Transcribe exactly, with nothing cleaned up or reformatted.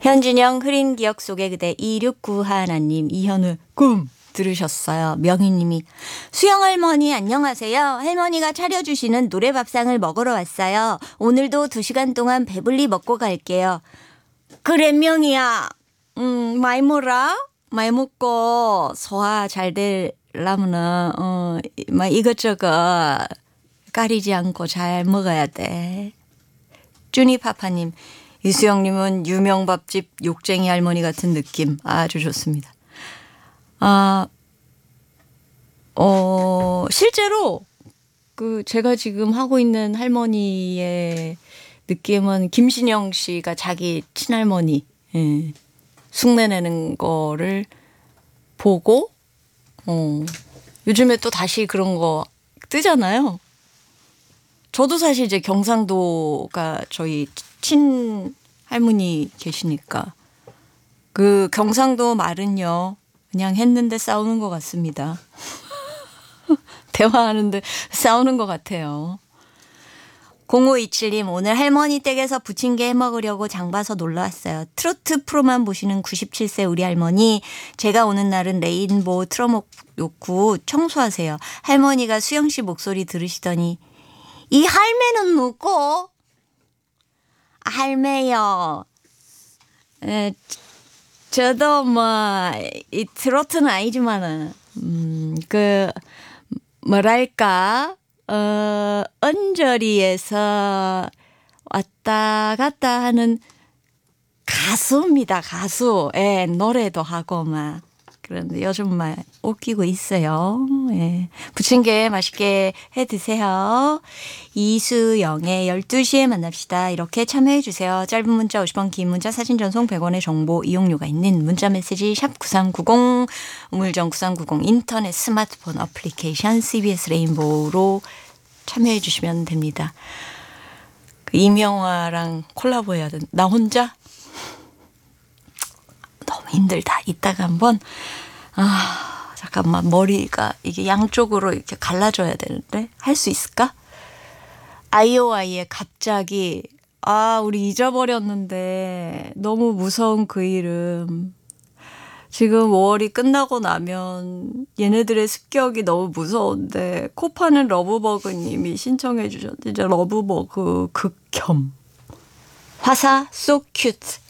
현진영 흐린 기억 속의 그대 이육구일 이현우 꿈 들으셨어요. 명희님이 수영 할머니 안녕하세요. 할머니가 차려주시는 노래밥상을 먹으러 왔어요. 오늘도 두 시간 동안 배불리 먹고 갈게요. 그래 명희야. 음 많이 먹어라. 많이 먹고 소화 잘 되려면은 어, 막 이것저것 가리지 않고 잘 먹어야 돼. 쭈니파파님. 이수영님은 유명 밥집 욕쟁이 할머니 같은 느낌 아주 좋습니다. 아, 어, 실제로 그 제가 지금 하고 있는 할머니의 느낌은 김신영 씨가 자기 친할머니 예, 흉내내는 거를 보고 어, 요즘에 또 다시 그런 거 뜨잖아요. 저도 사실 이제 경상도가 저희 친 할머니 계시니까 그 경상도 말은요 그냥 했는데 싸우는 것 같습니다. 대화하는데 싸우는 것 같아요. 공오이칠님 오늘 할머니 댁에서 부침개 해먹으려고 장 봐서 놀러 왔어요. 트로트 프로만 보시는 구십칠 세 우리 할머니 제가 오는 날은 레인보우 틀어놓고 청소하세요. 할머니가 수영 씨 목소리 들으시더니 이 할매는 누구? 할매요. 에, 저도 뭐 이 트로트는 아니지만은 음, 그 뭐랄까 어, 언저리에서 왔다 갔다 하는 가수입니다. 가수. 예, 노래도 하고 막 그런데 요즘 막 웃기고 있어요. 예. 부침개 맛있게 해 드세요. 이수영의 열두 시에 만납시다. 이렇게 참여해 주세요. 짧은 문자 오십 원, 긴 문자 사진 전송 백 원의 정보 이용료가 있는 문자 메시지 샵 구삼구공 우물정 구삼구공 인터넷 스마트폰 어플리케이션 씨비에스 레인보우로 참여해 주시면 됩니다. 그 이명화랑 콜라보 해야 된다. 나 혼자? 너무 힘들다. 이따가 한번 아 잠깐만 머리가 이게 양쪽으로 이렇게 갈라져야 되는데 할 수 있을까? 아이오아이의 갑자기 아 우리 잊어버렸는데 너무 무서운 그 이름. 지금 오월이 끝나고 나면 얘네들의 습격이 너무 무서운데 코파는 러브버그님이 신청해 주셨는데 러브버그 극혐. 화사 so cute.